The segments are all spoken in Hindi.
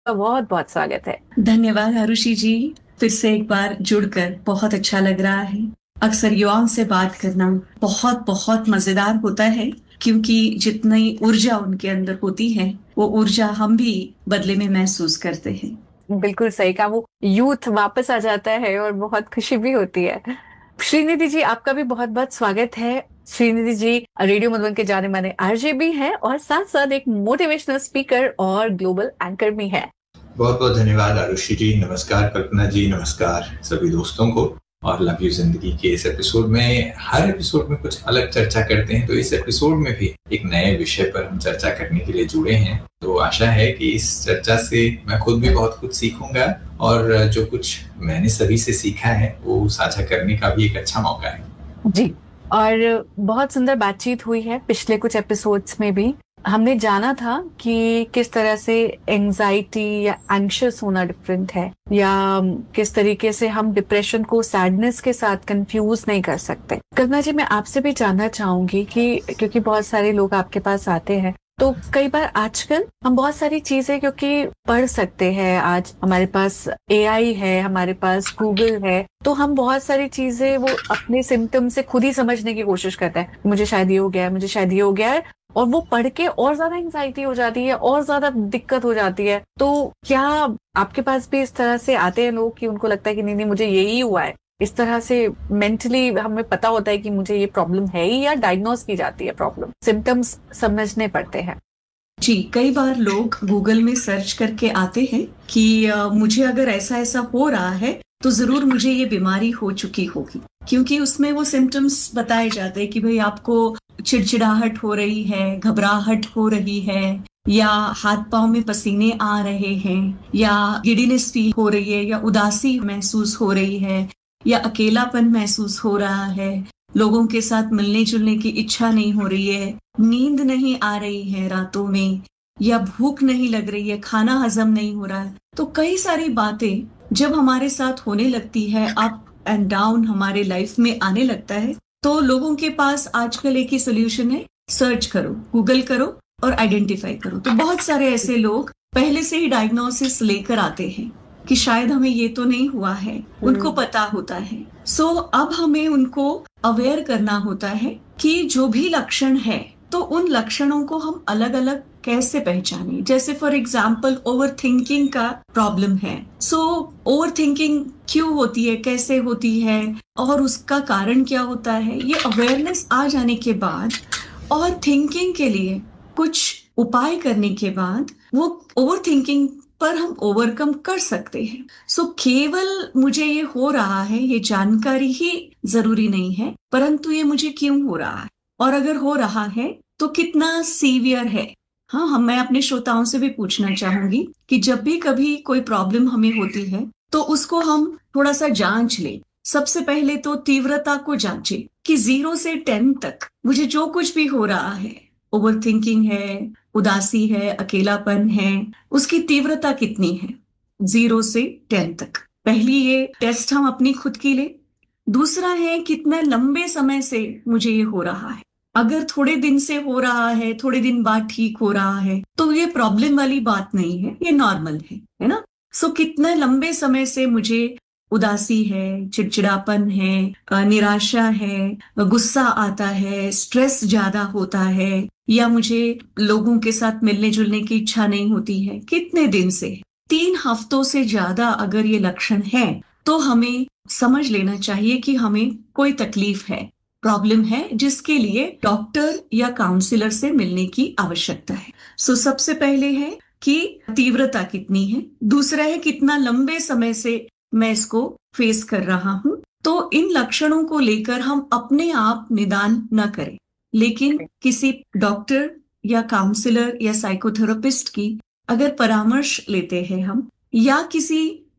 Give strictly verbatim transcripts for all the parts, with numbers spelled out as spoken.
का बहुत बहुत स्वागत है। धन्यवाद आरुषि जी। फिर से एक बार जुड़कर बहुत अच्छा लग रहा है। अक्सर युवाओं से बात करना बहुत बहुत मजेदार होता है, क्योंकि जितनी ऊर्जा उनके अंदर होती है वो ऊर्जा हम भी बदले में महसूस करते हैं। बिल्कुल सही कहा, वो यूथ वापस आ जाता है और बहुत खुशी भी होती है। श्रीनिधि जी, आपका भी बहुत बहुत स्वागत है। श्रीनिधि जी रेडियो मधुबन के जाने माने आरजे भी हैं और साथ साथ एक मोटिवेशनल स्पीकर और ग्लोबल एंकर भी हैं। बहुत बहुत धन्यवाद आरुषि जी। नमस्कार कल्पना जी, नमस्कार सभी दोस्तों को। और लव यू जिंदगी के इस एपिसोड में, हर एपिसोड में कुछ अलग चर्चा करते हैं, तो इस एपिसोड में भी एक नए विषय पर हम चर्चा करने के लिए जुड़े हैं। तो आशा है कि इस चर्चा से मैं खुद भी बहुत कुछ सीखूंगा और जो कुछ मैंने सभी से सीखा है वो साझा करने का भी एक अच्छा मौका है। जी, और बहुत सुंदर बातचीत हुई है पिछले कुछ एपिसोड्स में भी। हमने जाना था कि किस तरह से एंजाइटी या एंग्शियस होना डिफरेंट है, या किस तरीके से हम डिप्रेशन को सैडनेस के साथ कंफ्यूज नहीं कर सकते। कल्पना जी, मैं आपसे भी जानना चाहूंगी कि क्योंकि बहुत सारे लोग आपके पास आते हैं, तो कई बार आजकल हम बहुत सारी चीजें क्योंकि पढ़ सकते हैं, आज हमारे पास एआई है, हमारे पास गूगल है, तो हम बहुत सारी चीजें वो अपने सिम्टम से खुद ही समझने की कोशिश करते हैं। मुझे शायद ये हो गया है, मुझे शायद ये हो गया है, और वो पढ़ के और ज्यादा एंग्जाइटी हो जाती है, और ज्यादा दिक्कत हो जाती है। तो क्या आपके पास भी इस तरह से आते हैं लोग कि उनको लगता है कि नहीं नहीं मुझे यही हुआ है, इस तरह से मेंटली हमें पता होता है कि मुझे ये प्रॉब्लम है ही, या डायग्नोज की जाती है प्रॉब्लम, सिम्टम्स समझने पड़ते हैं? जी, कई बार लोग गूगल में सर्च करके आते हैं कि अ, मुझे अगर ऐसा ऐसा हो रहा है तो जरूर मुझे ये बीमारी हो चुकी होगी, क्योंकि उसमें वो सिम्टम्स बताए जाते हैं कि भाई आपको चिड़चिड़ाहट हो रही है, घबराहट हो रही है, या हाथ पांव में पसीने आ रहे हैं, या गिडीनेस फील हो रही है, या उदासी महसूस हो रही है, या अकेलापन महसूस हो रहा है, लोगों के साथ मिलने जुलने की इच्छा नहीं हो रही है, नींद नहीं आ रही है रातों में, या भूख नहीं लग रही है, खाना हजम नहीं हो रहा है। तो कई सारी बातें जब हमारे साथ होने लगती है, अप एंड डाउन हमारे लाइफ में आने लगता है, तो लोगों के पास आजकल एक ही सोल्यूशन है, सर्च करो, गूगल करो और आइडेंटिफाई करो। तो बहुत सारे ऐसे लोग पहले से ही डायग्नोसिस लेकर आते हैं कि शायद हमें ये तो नहीं हुआ है, उनको पता होता है। सो अब हमें उनको अवेयर करना होता है कि जो भी लक्षण है, तो उन लक्षणों को हम अलग अलग कैसे पहचाने। जैसे फॉर एग्जाम्पल ओवर थिंकिंग का प्रॉब्लम है, सो ओवर थिंकिंग क्यों होती है, कैसे होती है, और उसका कारण क्या होता है, ये अवेयरनेस आ जाने के बाद और थिंकिंग के लिए कुछ उपाय करने के बाद वो ओवर थिंकिंग पर हम ओवरकम कर सकते हैं। सो so, केवल मुझे ये हो रहा है ये जानकारी ही जरूरी नहीं है, परंतु ये मुझे क्यों हो रहा है, और अगर हो रहा है तो कितना सीवियर है। हाँ, हम मैं अपने श्रोताओं से भी पूछना चाहूंगी कि जब भी कभी कोई प्रॉब्लम हमें होती है तो उसको हम थोड़ा सा जांच लें। सबसे पहले तो तीव्रता को जांचें कि जीरो से टेन तक मुझे जो कुछ भी हो रहा है, ओवर थिंकिंग है, उदासी है, अकेलापन है, उसकी तीव्रता कितनी है, जीरो से टेन तक। पहली ये टेस्ट हम अपनी खुद की ले। दूसरा है कितने लंबे समय से मुझे ये हो रहा है। अगर थोड़े दिन से हो रहा है, थोड़े दिन बाद ठीक हो रहा है, तो ये प्रॉब्लम वाली बात नहीं है, ये नॉर्मल है है ना। सो कितने लंबे समय से मुझे उदासी है, चिड़चिड़ापन है, अ, निराशा है, गुस्सा आता है, स्ट्रेस ज्यादा होता है, या मुझे लोगों के साथ मिलने जुलने की इच्छा नहीं होती है, कितने दिन से। तीन हफ्तों से ज्यादा अगर ये लक्षण है तो हमें समझ लेना चाहिए कि हमें कोई तकलीफ है, प्रॉब्लम है, जिसके लिए डॉक्टर या काउंसलर से मिलने की आवश्यकता है। सो सबसे पहले है कि तीव्रता कितनी है, दूसरा है कितना लंबे समय से मैं इसको फेस कर रहा हूं। तो इन लक्षणों को लेकर हम अपने आप निदान न करें, लेकिन किसी डॉक्टर या काउंसलर या साइकोथेरेपिस्ट की अगर परामर्श लेते हैं हम, या किसी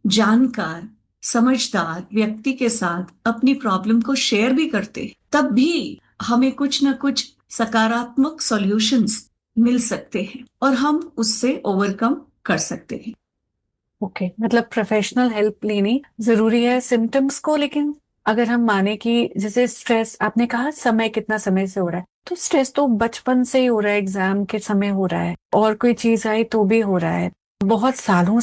जानकार समझदार व्यक्ति के साथ अपनी प्रॉब्लम को शेयर भी करते हैं, तब भी हमें कुछ न कुछ सकारात्मक सॉल्यूशंस मिल सकते हैं और हम उससे ओवरकम कर सकते हैं। ओके okay, मतलब प्रोफेशनल हेल्प लेनी जरूरी है सिम्टम्स को। लेकिन अगर हम माने कि जैसे स्ट्रेस, आपने कहा समय कितना समय से हो रहा है, तो स्ट्रेस तो बचपन से ही हो रहा है, एग्जाम के समय हो रहा है, और कोई चीज आई तो भी हो रहा है। बहुत सालों